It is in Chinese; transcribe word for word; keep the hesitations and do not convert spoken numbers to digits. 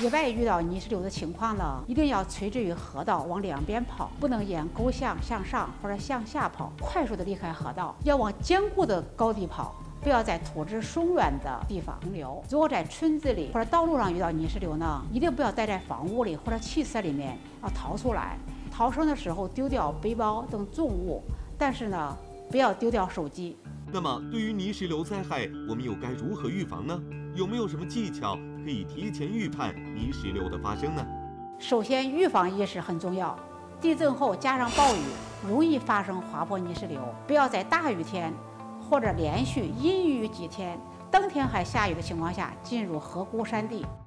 野外遇到泥石流的情况呢，一定要垂直于河道往两边跑，不能沿沟向向上或者向下跑，快速的离开河道，要往坚固的高地跑。不要在土质松软的地方停留。如果在村子里或者道路上遇到泥石流呢，一定不要待在房屋里或者汽车里面，要逃出来。逃生的时候丢掉背包等重物，但是呢，不要丢掉手机。 那么，对于泥石流灾害，我们又该如何预防呢？有没有什么技巧可以提前预判泥石流的发生呢？ 首先，预防意识很重要。地震后加上暴雨，容易发生滑坡泥石流。不要在大雨天或者连续阴雨几天，当天还下雨的情况下进入河谷山地。